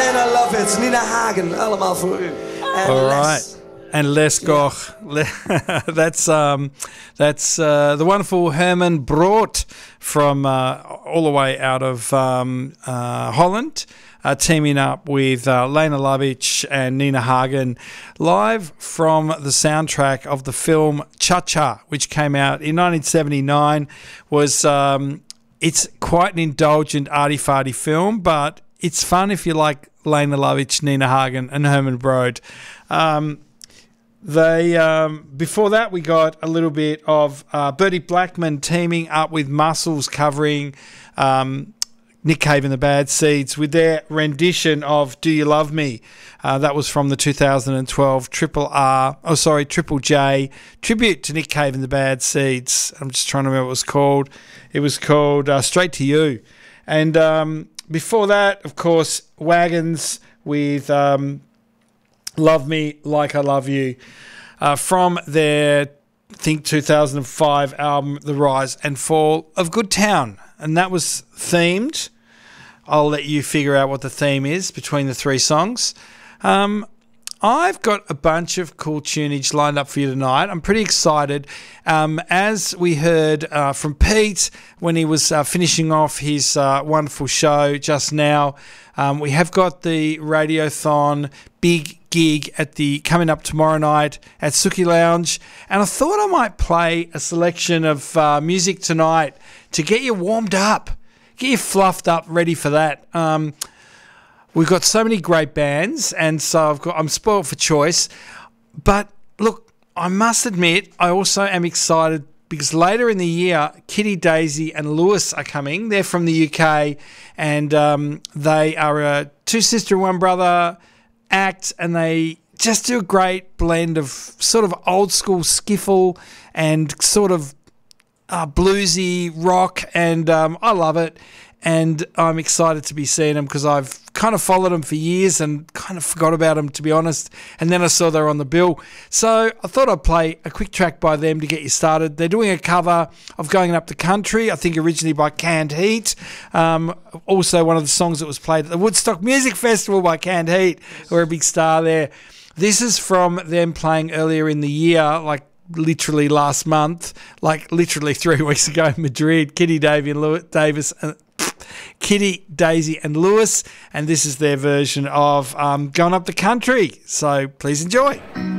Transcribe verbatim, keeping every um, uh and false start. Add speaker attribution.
Speaker 1: Lena Lovitz, Nina Hagen, allemaal voor u. En
Speaker 2: All
Speaker 1: Les.
Speaker 2: right. And Les Goch. that's um, that's uh, the wonderful Herman Brodt from uh, all the way out of um, uh, Holland, uh, teaming up with uh, Lena Lovitz and Nina Hagen, live from the soundtrack of the film Cha-Cha, which came out in nineteen seventy-nine. Was um, it's quite an indulgent, arty-farty film, but it's fun if you like Lena Lovitz, Nina Hagen, and Herman Brodt. Um, They um, before that we got a little bit of uh, Bertie Blackman teaming up with Muscles covering um, Nick Cave and the Bad Seeds with their rendition of "Do You Love Me." Uh, that was from the two thousand twelve Triple R, oh sorry, Triple J tribute to Nick Cave and the Bad Seeds. I'm just trying to remember what it was called. It was called uh, "Straight to You," and um, before that, of course, Wagons with. Um, Love Me Like I Love You, uh, from their, I think, two thousand five album, The Rise and Fall of Good Town. And that was themed. I'll let you figure out what the theme is between the three songs. Um, I've got a bunch of cool tunage lined up for you tonight. I'm pretty excited. Um, as we heard uh, from Pete when he was uh, finishing off his uh, wonderful show just now, um, we have got the Radiothon big gig at the coming up tomorrow night at Suki Lounge, and I thought I might play a selection of uh, music tonight to get you warmed up, get you fluffed up, ready for that. Um, we've got so many great bands, and so I've got I'm spoiled for choice. But look, I must admit, I also am excited because later in the year, Kitty, Daisy, and Lewis are coming. They're from the U K, and um, they are a two sister, one brother act, and they just do a great blend of sort of old school skiffle and sort of uh, bluesy rock, and um, I love it, and I'm excited to be seeing them because I've kind of followed them for years and kind of forgot about them, to be honest, and then I saw they were on the bill, so I thought I'd play a quick track by them to get you started. They're doing a cover of Going Up the Country, I think originally by Canned Heat, um, also one of the songs that was played at the Woodstock Music Festival by Canned Heat, who are a big star there. This is from them playing earlier in the year, like literally last month, like literally three weeks ago in Madrid. Kitty, Davy and Lewis, Davis, uh, Kitty, Daisy and Lewis, and this is their version of um, Going Up the Country, so please enjoy.